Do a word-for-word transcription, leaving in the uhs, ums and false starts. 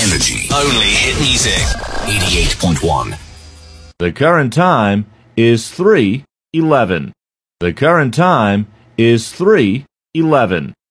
Energy. Only hit music. eighty-eight point one. The current time is three eleven. The current time is three eleven.